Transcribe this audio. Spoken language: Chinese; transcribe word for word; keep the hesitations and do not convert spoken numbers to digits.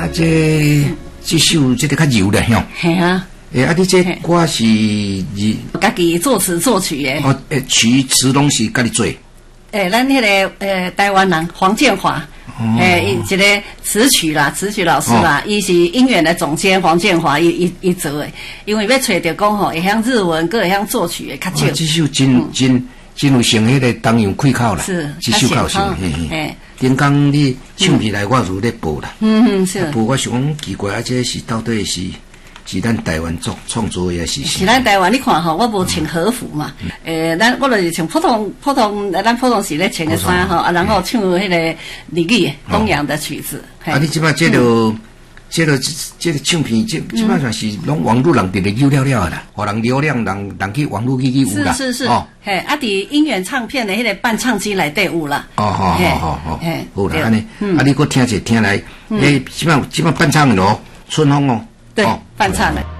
啊，这这首这个较柔咧，吼。 系啊。 诶、欸，啊，你这歌是日家己作词作曲诶。 哦，诶，曲词拢是家己做。 诶，咱迄个诶台湾人黄建华，诶，一个词曲啦，词曲老师啦，伊是音乐的总监黄建华，伊伊伊做诶。因为要找着讲吼，会晓日文，佮会晓作曲诶，较少。 这首真真真有成迄个当阳开口啦， 是， 这首较成，嘿嘿。顶工你唱起来，我如咧报啦， 嗯嗯是。 报我想讲奇怪，啊，这是到底是？是咱台湾作创作也是。 是咱台湾，你看吼，我无穿和服嘛，诶、嗯，咱、欸、我就是穿普通普通，咱普通时咧穿个衫吼，啊，然后唱迄个日语东洋的曲子。 哦、啊，你即摆这个、嗯、这个这个唱片，这基本上是拢网络人直直溜了了啦，互人流量，人人去网络去去有啦。 是是是。哦，嘿，啊，伫音源唱片的迄个伴唱机内底有啦。 哦，好好好好，好啦，安尼，啊，你搁听者听来，诶，即摆即摆伴唱咯，春风哦。 对，伴唱的。